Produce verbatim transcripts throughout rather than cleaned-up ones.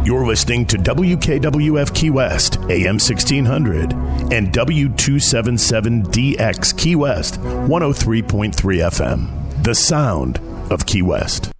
You're listening to W K W F Key West, A M sixteen hundred, and W two seventy-seven D X Key West, one oh three point three F M. The sound of Key West.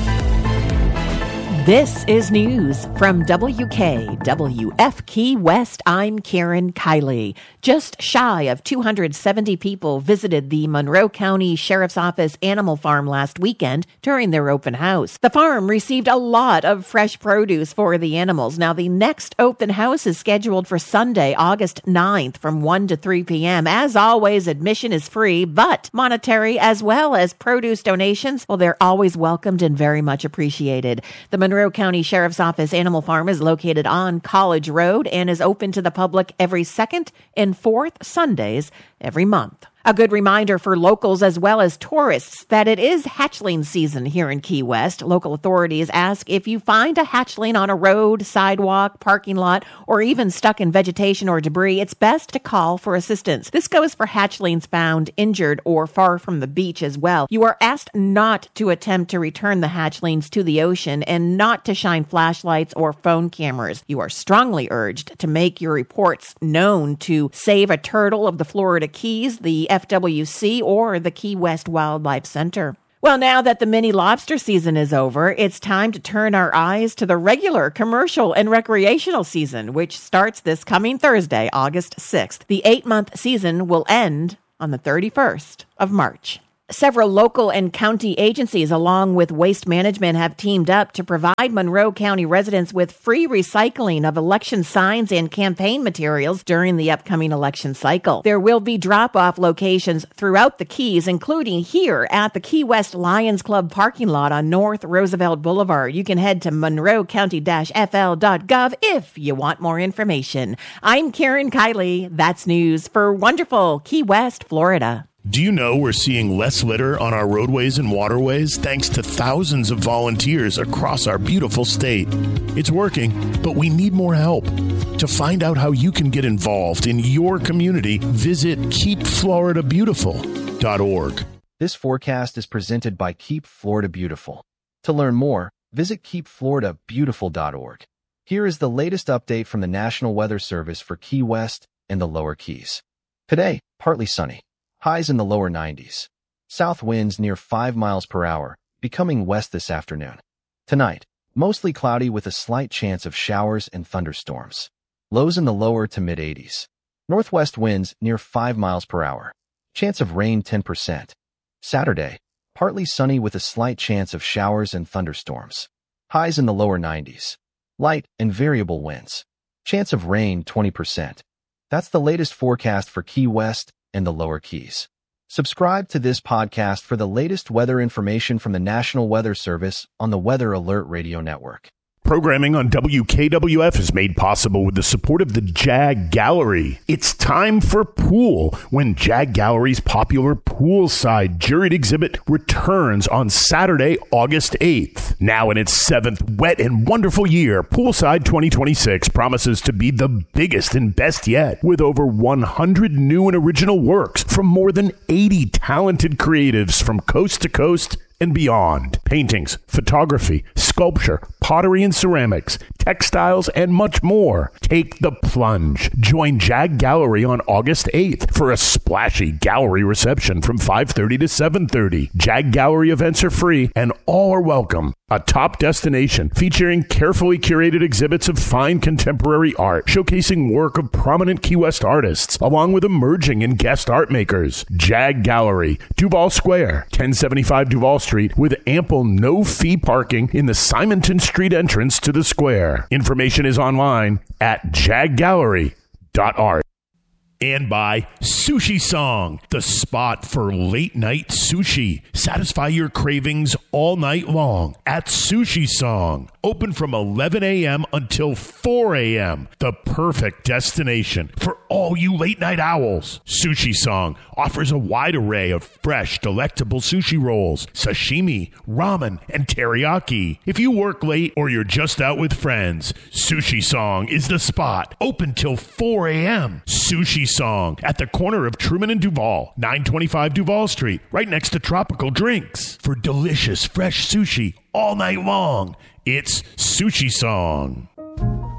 This is news from W K W F Key West. I'm Karen Kiley. Just shy of two hundred seventy people visited the Monroe County Sheriff's Office Animal Farm last weekend during their open house. The farm received a lot of fresh produce for the animals. Now, the next open house is scheduled for Sunday, August ninth from one to three p.m. As always, admission is free, but monetary as well as produce donations, well, they're always welcomed and very much appreciated. The Monroe County Sheriff's Office Animal Farm is located on College Road and is open to the public every second and fourth Sundays every month. A good reminder for locals as well as tourists that it is hatchling season here in Key West. Local authorities ask if you find a hatchling on a road, sidewalk, parking lot, or even stuck in vegetation or debris, it's best to call for assistance. This goes for hatchlings found injured or far from the beach as well. You are asked not to attempt to return the hatchlings to the ocean and not to shine flashlights or phone cameras. You are strongly urged to make your reports known to Save a Turtle of the Florida Keys, the F W C, or the Key West Wildlife Center. Well, now that the mini lobster season is over, it's time to turn our eyes to the regular commercial and recreational season, which starts this coming Thursday, August sixth. The eight-month season will end on the thirty-first of March. Several local and county agencies, along with Waste Management, have teamed up to provide Monroe County residents with free recycling of election signs and campaign materials during the upcoming election cycle. There will be drop-off locations throughout the Keys, including here at the Key West Lions Club parking lot on North Roosevelt Boulevard. You can head to monroe county dash f l dot gov if you want more information. I'm Karen Kiley. That's news for wonderful Key West, Florida. Do you know we're seeing less litter on our roadways and waterways thanks to thousands of volunteers across our beautiful state? It's working, but we need more help. To find out how you can get involved in your community, visit keep florida beautiful dot org. This forecast is presented by Keep Florida Beautiful. To learn more, visit keep florida beautiful dot org. Here is the latest update from the National Weather Service for Key West and the Lower Keys. Today, partly sunny. Highs in the lower nineties. South winds near five miles per hour, becoming west this afternoon. Tonight, mostly cloudy with a slight chance of showers and thunderstorms. Lows in the lower to mid-eighties. Northwest winds near five miles per hour. Chance of rain ten percent. Saturday, partly sunny with a slight chance of showers and thunderstorms. Highs in the lower nineties. Light and variable winds. Chance of rain twenty percent. That's the latest forecast for Key West and the Lower Keys. Subscribe to this podcast for the latest weather information from the National Weather Service on the Weather Alert Radio Network. Programming on W K W F is made possible with the support of the Jag Gallery. It's time for pool when Jag Gallery's popular poolside juried exhibit returns on Saturday, August eighth. Now in its seventh wet and wonderful year, Poolside twenty twenty-six promises to be the biggest and best yet, with over one hundred new and original works from more than eighty talented creatives from coast to coast and beyond. Paintings, photography, sculpture, pottery and ceramics, textiles, and much more. Take the plunge. Join Jag Gallery on August eighth for a splashy gallery reception from five thirty to seven thirty. Jag Gallery events are free and all are welcome. A top destination featuring carefully curated exhibits of fine contemporary art, showcasing work of prominent Key West artists, along with emerging and guest art makers. Jag Gallery, Duval Square, ten seventy-five Duval Street, with ample no-fee parking in the Simonton Street entrance to the square. Information is online at jag gallery dot art. And by Sushi Song, the spot for late night sushi. Satisfy your cravings all night long at Sushi Song. Open from eleven a.m. until four a.m. The perfect destination for all you late night owls. Sushi Song offers a wide array of fresh, delectable sushi rolls, sashimi, ramen, and teriyaki. If you work late or you're just out with friends, Sushi Song is the spot. Open till four a.m. Sushi Song at the corner of Truman and Duval, nine twenty-five Duval Street, right next to Tropical Drinks. For delicious, fresh sushi all night long, it's Sushi Song.